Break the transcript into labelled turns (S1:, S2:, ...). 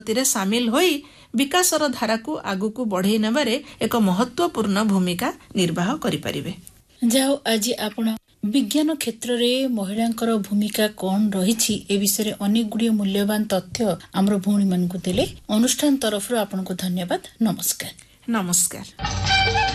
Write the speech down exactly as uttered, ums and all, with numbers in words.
S1: ରେ सामिल होई विकासर धारा को आगु को बढ़े नबारे एक महत्वपूर्ण भूमिका निर्वाह करि परिबे।
S2: जाओ आज आपण विज्ञान क्षेत्र रे महिलांकर भूमिका कौन रही ए विषय अनेक गुड़िय मूल्यवान तथ्य आमर भौणी मान देले। अनुष्ठान तरफ आपन को धन्यवाद। नमस्कार।
S1: नमस्कार।